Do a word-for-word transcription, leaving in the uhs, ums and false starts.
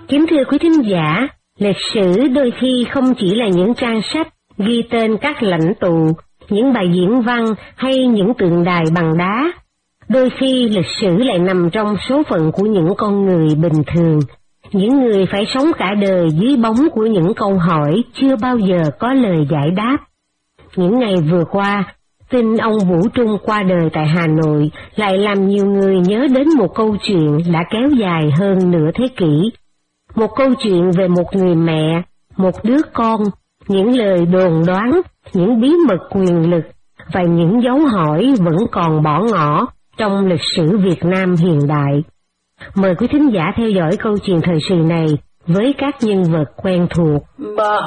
Kính thưa quý thính giả, lịch sử đôi khi không chỉ là những trang sách ghi tên các lãnh tụ, những bài diễn văn hay những tượng đài bằng đá. Đôi khi lịch sử lại nằm trong số phận của những con người bình thường, những người phải sống cả đời dưới bóng của những câu hỏi chưa bao giờ có lời giải đáp. Những ngày vừa qua, tin ông Vũ Trung qua đời tại Hà Nội lại làm nhiều người nhớ đến một câu chuyện đã kéo dài hơn nửa thế kỷ. Một câu chuyện về một người mẹ, một đứa con, những lời đồn đoán, những bí mật quyền lực và những dấu hỏi vẫn còn bỏ ngỏ trong lịch sử Việt Nam hiện đại. Mời quý thính giả theo dõi câu chuyện thời sự này với các nhân vật quen thuộc. Bà